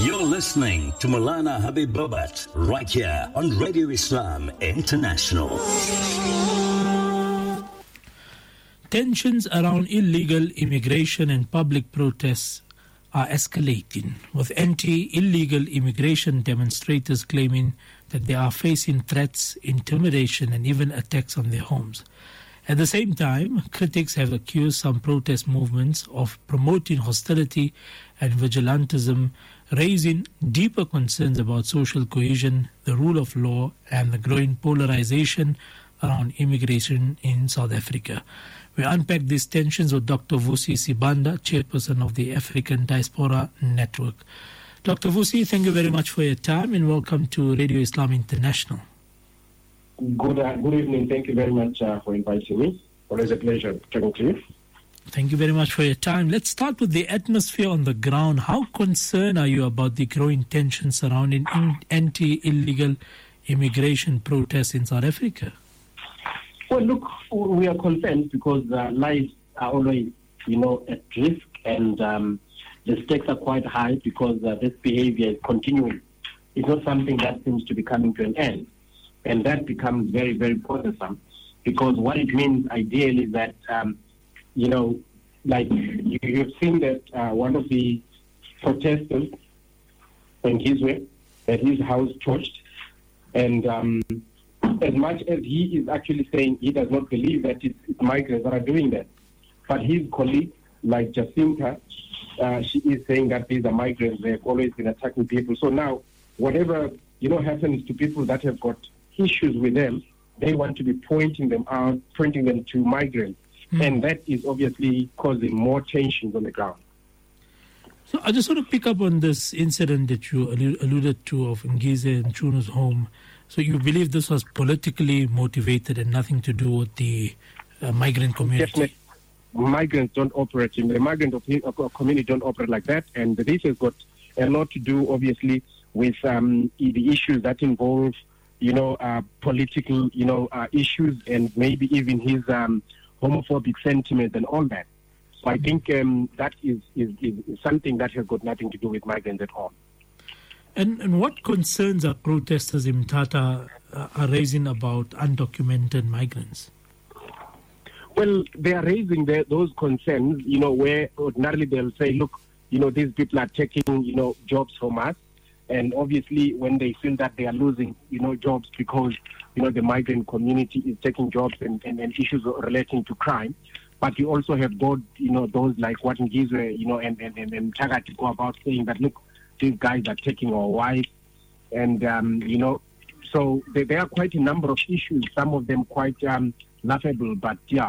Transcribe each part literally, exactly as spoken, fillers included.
You're listening to Maulana Habib Bobat right here on Radio Islam International. Tensions around illegal immigration and public protests are escalating, with anti-illegal immigration demonstrators claiming that they are facing threats, intimidation, and even attacks on their homes. At the same time, critics have accused some protest movements of promoting hostility and vigilantism, raising deeper concerns about social cohesion, the rule of law, and the growing polarization around immigration in South Africa. We unpack these tensions with Doctor Vusi Sibanda, chairperson of the African Diaspora Network. Doctor Vusi, thank you very much for your time and welcome to Radio Islam International. Good, uh, good evening. Thank you very much uh, for inviting me. Always a pleasure talking to you. Thank you very much for your time. Let's start with the atmosphere on the ground. How concerned are you about the growing tensions surrounding in- anti-illegal immigration protests in South Africa? Well, look, we are concerned because uh, lives are always, you know, at risk, and um, the stakes are quite high because uh, this behavior is continuing. It's not something that seems to be coming to an end, and that becomes very, very bothersome because what it means ideally is that, um, you know, like you, you've seen that uh, one of the protesters in his way, at his house torched, and um, as much as he is actually saying he does not believe that it's, it's migrants that are doing that, but his colleague, like Jacinta, uh, she is saying that these are migrants. They have always been attacking people. So now, whatever, you know, happens to people that have got issues with them, they want to be pointing them out, pointing them to migrants. Mm. And that is obviously causing more tensions on the ground. So I just want to pick up on this incident that you alluded to of Ngize and Chunu's home. So you believe this was politically motivated and nothing to do with the uh, migrant community? Definitely. Migrants don't operate, in the migrant community don't operate like that. And this has got a lot to do, obviously, with um, the issues that involve, you know, uh, political, you know, uh, issues and maybe even his um, homophobic sentiment and all that. So I think um, that is, is, is something that has got nothing to do with migrants at all. And, and what concerns are protesters in Mthatha uh, are raising about undocumented migrants? Well, they are raising their, those concerns, you know, where ordinarily they'll say, look, you know, these people are taking, you know, jobs from us. And obviously when they feel that they are losing, you know, jobs because, you know, the migrant community is taking jobs and, and, and issues relating to crime. But you also have both, you know, those like what Ngizwe, you know, and, and, and, and Tagati go about saying that, look, these guys are taking our wives. And, um, you know, so there, there are quite a number of issues, some of them quite um, laughable, but yeah.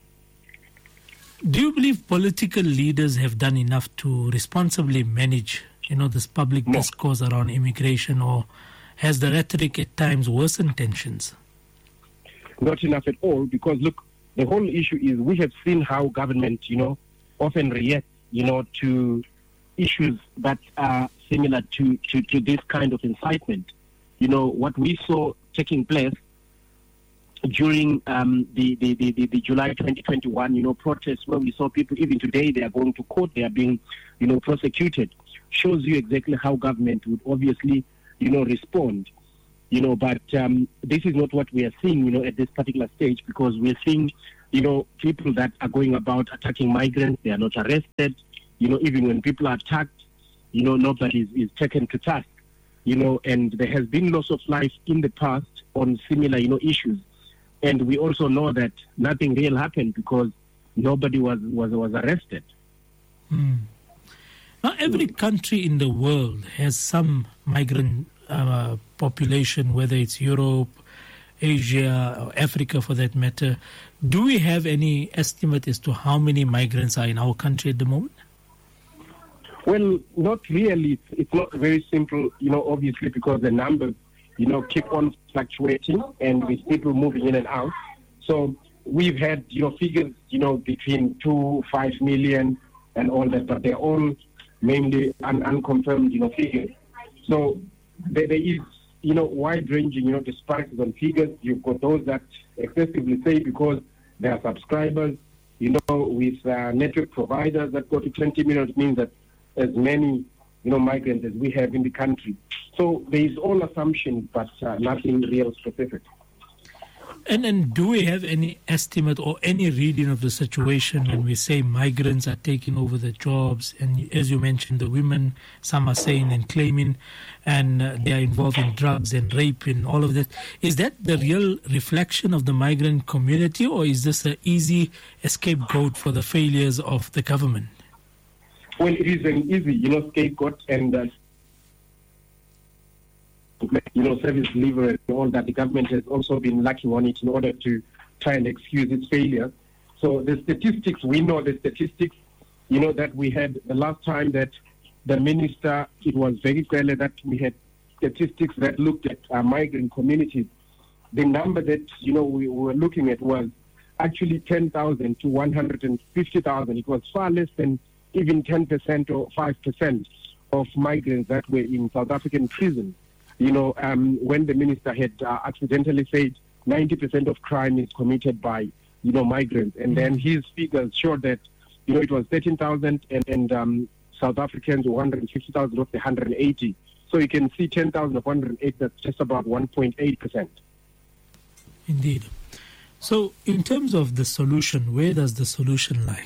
Do you believe political leaders have done enough to responsibly manage, you know, this public no. discourse around immigration, or has the rhetoric at times worsened tensions? Not enough at all, because look, the whole issue is we have seen how government, you know, often react, you know, to issues that are similar to, to, to this kind of incitement. You know, what we saw taking place during um, the, the, the, the, the July twenty twenty-one, you know, protests where we saw people, even today, they are going to court, they are being, you know, prosecuted, shows you exactly how government would obviously, you know, respond. You know, but um, this is not what we are seeing, you know, at this particular stage, because we're seeing, you know, people that are going about attacking migrants, they are not arrested. You know, even when people are attacked, you know, nobody is, is taken to task. You know, and there has been loss of life in the past on similar, you know, issues. And we also know that nothing real happened because nobody was, was, was arrested. Hmm. Now, every country in the world has some migrant uh, population, whether it's Europe, Asia, or Africa for that matter. Do we have any estimate as to how many migrants are in our country at the moment? Well, not really. It's, it's not very simple, you know, obviously, because the numbers, you know, keep on fluctuating and with people moving in and out. So we've had, you know, figures, you know, between two, five million and all that, but they're all mainly un- unconfirmed, you know, figures. So there, there is, you know, wide-ranging, you know, disparities on figures. You've got those that excessively say because they are subscribers, you know, with uh, network providers that go to twenty million, it means that as many you know, migrants as we have in the country. So there is all assumptions, but uh, nothing real specific. And, and do we have any estimate or any reading of the situation when we say migrants are taking over the jobs? And as you mentioned, the women, some are saying and claiming, and uh, they are involved in drugs and rape and all of that. Is that the real reflection of the migrant community, or is this an easy scapegoat for the failures of the government? Well, it is an easy, you know, scapegoat, and uh, you know, service delivery and all that. The government has also been lacking on it in order to try and excuse its failure. So the statistics, we know the statistics, you know, that we had the last time that the minister, it was very clear that we had statistics that looked at uh, migrant communities. The number that, you know, we were looking at was actually ten thousand to one hundred fifty thousand. It was far less than even ten percent or five percent of migrants that were in South African prisons. You know, um, when the minister had uh, accidentally said ninety percent of crime is committed by, you know, migrants. And then his figures showed that, you know, it was thirteen thousand and, and um, South Africans were one hundred fifty thousand of the one hundred eighty. So you can see ten thousand of one hundred eight, that's just about one point eight percent. Indeed. So in terms of the solution, where does the solution lie?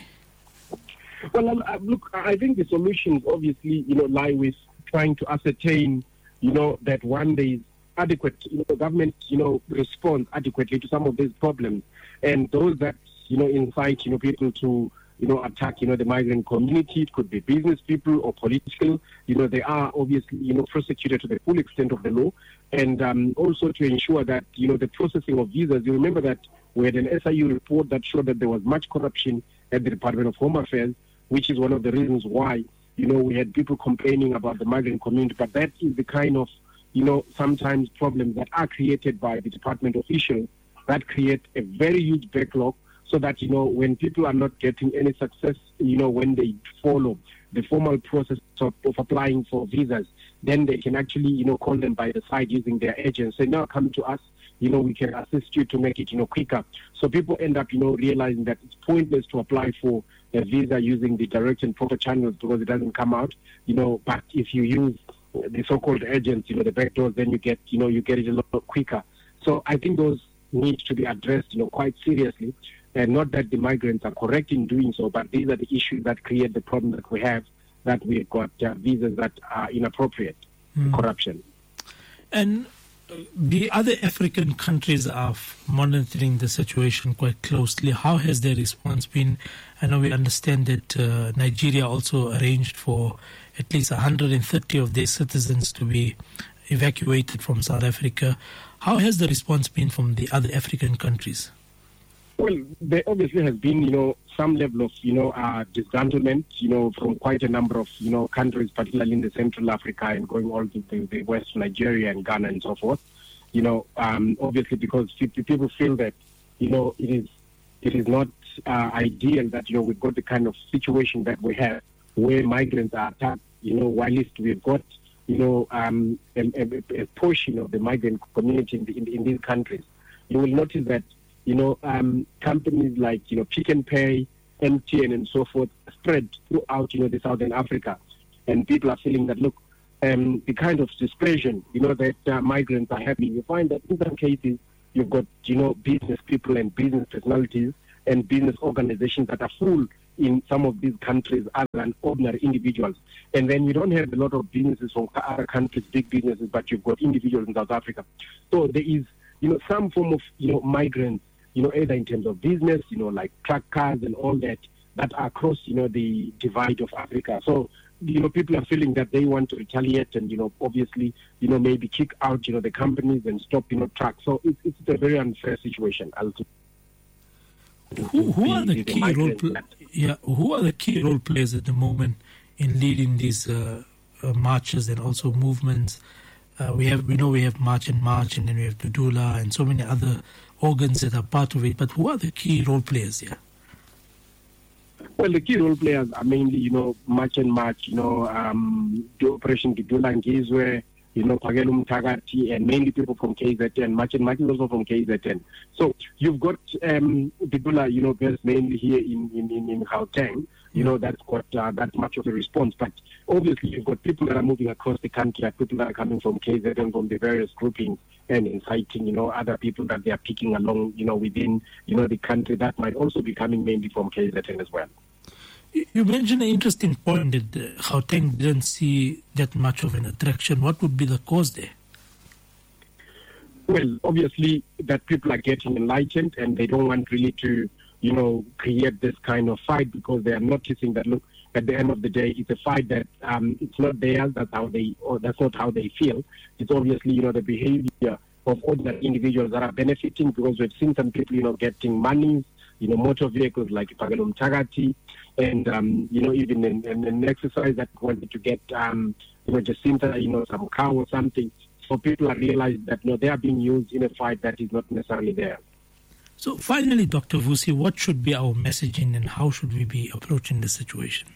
Well, um, uh, look, I think the solutions obviously, you know, lie with trying to ascertain, you know, that one day is adequate, you know, the government, you know, responds adequately to some of these problems. And those that, you know, incite, you know, people to, you know, attack, you know, the migrant community, it could be business people or political, you know, they are obviously, you know, prosecuted to the full extent of the law. And um, also to ensure that, you know, the processing of visas, you remember that we had an S I U report that showed that there was much corruption at the Department of Home Affairs, which is one of the reasons why, you know, we had people complaining about the migrant community. But that is the kind of, you know, sometimes problems that are created by the department officials that create a very huge backlog, so that, you know, when people are not getting any success, you know, when they follow the formal process of, of applying for visas, then they can actually, you know, call them by the side using their agents. Say, now come to us, you know, we can assist you to make it, you know, quicker. So people end up, you know, realizing that it's pointless to apply for a visa using the direct and proper channels because it doesn't come out, you know, but if you use the so-called agents, you know, the back doors, then you get, you know, you get it a lot quicker. So I think those need to be addressed, you know, quite seriously. And not that the migrants are correct in doing so, but these are the issues that create the problem that we have, that we've got uh, visas that are inappropriate, mm. corruption. And the other African countries are monitoring the situation quite closely. How has their response been? I know we understand that uh, Nigeria also arranged for at least one hundred thirty of their citizens to be evacuated from South Africa. How has the response been from the other African countries? Well, there obviously has been, you know, some level of, you know, uh, disgruntlement, you know, from quite a number of, you know, countries, particularly in the Central Africa and going all to the, the West, Nigeria and Ghana and so forth. You know, um, obviously because people feel that, you know, it is it is not uh, ideal that, you know, we've got the kind of situation that we have where migrants are attacked, you know, while we've got, you know, um, a, a, a portion of the migrant community in, the, in, in these countries. You will notice that, you know, um, companies like, you know, Pick n Pay, M T N and so forth spread throughout, you know, the Southern Africa. And people are feeling that, look, um, the kind of dispersion, you know, that uh, migrants are having, you find that in some cases you've got, you know, business people and business personalities and business organizations that are full in some of these countries other than ordinary individuals. And then you don't have a lot of businesses from other countries, big businesses, but you've got individuals in South Africa. So there is, you know, some form of, you know, migrants, you know, either in terms of business, you know, like truck cars and all that, that are across, you know, the divide of Africa. So, you know, people are feeling that they want to retaliate and, you know, obviously, you know, maybe kick out, you know, the companies and stop, you know, trucks. So it's, it's a very unfair situation. Who, who are the key role pl- yeah, who are the key role players at the moment in leading these uh, uh, marches and also movements? Uh, we have, we know we have March and March, and then we have Dudula and so many other organs that are part of it. But who are the key role players here? Well, the key role players are mainly, you know, March and March, you know, um, the Operation Dudula and Ngizwe, you know, Pagelum Tagati, and mainly people from K Z N. March and March is also from K Z N. So you've got um, Dudula, you know, based mainly here in, in, in, in Gauteng, you know, that's got uh, that much of a response. But obviously, you've got people that are moving across the country, people that are coming from K Z N, from the various groupings, and inciting, you know, other people that they are picking along, you know, within, you know, the country that might also be coming mainly from K Z N as well. You mentioned an interesting point that uh, Gauteng didn't see that much of an attraction. What would be the cause there? Well, obviously that people are getting enlightened and they don't want really to, you know, create this kind of fight because they are noticing that, look, at the end of the day, it's a fight that um, it's not theirs, that's how they, or that's not how they feel. It's obviously, you know, the behavior of ordinary individuals that are benefiting because we've seen some people, you know, getting money, you know, motor vehicles like Pagalum Tagati, and, um, you know, even in, in an exercise that wanted to get, um, you know, just simply, you know, some car or something. So people are realizing that, no, they are being used in a fight that is not necessarily there. So finally, Doctor Vusi, what should be our messaging and how should we be approaching the situation?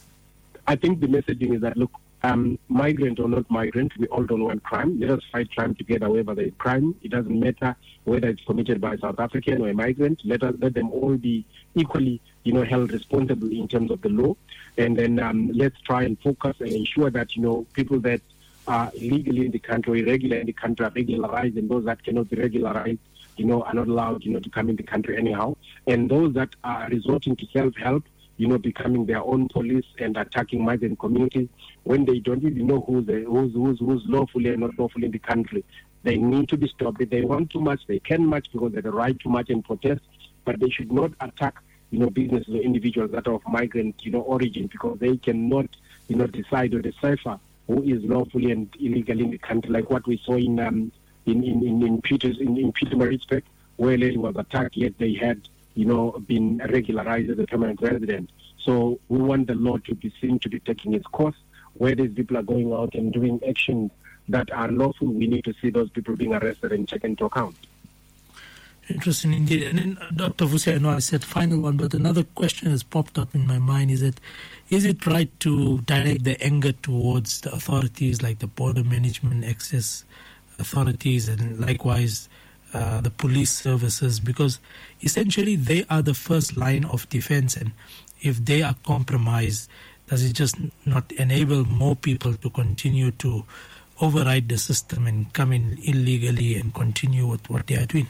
I think the messaging is that, look, um, migrant or not migrant, we all don't want crime. Let us fight crime together wherever there is crime. It doesn't matter whether it's committed by a South African or a migrant. Let us let them all be equally, you know, held responsible in terms of the law. And then um, let's try and focus and ensure that, you know, people that are illegally in the country or irregular in the country are regularized, and those that cannot be regularized, you know, are not allowed, you know, to come in the country anyhow. And those that are resorting to self-help, you know, becoming their own police and attacking migrant communities when they don't even know who's, the, who's, who's, who's lawfully and not lawfully in the country. They need to be stopped. If they want too much, they can march because they have the right to march and protest, but they should not attack, you know, businesses or individuals that are of migrant, you know, origin, because they cannot, you know, decide or decipher who is lawfully and illegally in the country, like what we saw in um, in, in, in, in Peters, in, in Pietermaritzburg, where a lady was attacked, yet they had, you know, been regularized as a permanent resident. So we want the law to be seen to be taking its course. Where these people are going out and doing actions that are lawful, we need to see those people being arrested and taken into account. Interesting indeed. And then, Doctor Vusi, I know I said final one, but another question has popped up in my mind is that, is it right to direct the anger towards the authorities like the border management access authorities and likewise uh, the police services, because essentially they are the first line of defense, and if they are compromised, does it just not enable more people to continue to override the system and come in illegally and continue with what they are doing?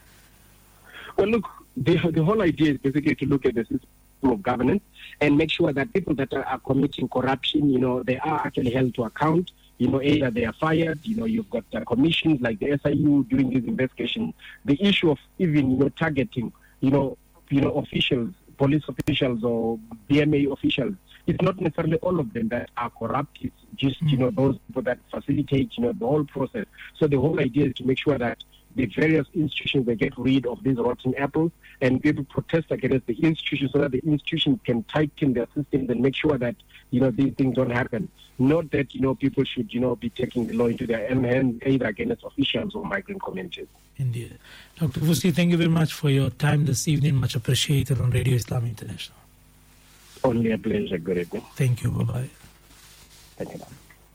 Well, look, the, the whole idea is basically to look at the system of governance and make sure that people that are, are committing corruption, you know, they are actually held to account. You know, either they are fired, you know, you've got uh, commissions like the S I U doing this investigation. The issue of even, you know, targeting, you know, you know, officials, police officials or B M A officials, it's not necessarily all of them that are corrupt. It's just, you know, those people that facilitate, you know, the whole process. So the whole idea is to make sure that the various institutions, they get rid of these rotten apples and people protest against the institutions so that the institutions can tighten their systems and make sure that, you know, these things don't happen. Not that, you know, people should, you know, be taking the law into their own hands either against officials or migrant communities. Indeed. Doctor Vusi, thank you very much for your time this evening. Much appreciated on Radio Islam International. Only a pleasure. Good evening. Thank you. Bye-bye. Thank you.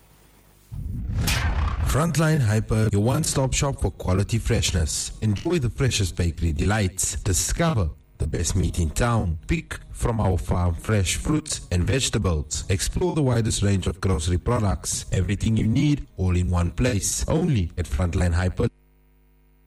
Frontline Hyper, your one-stop shop for quality freshness. Enjoy the freshest bakery delights. Discover the best meat in town. Pick from our farm fresh fruits and vegetables. Explore the widest range of grocery products. Everything you need, all in one place. Only at Frontline Hyper.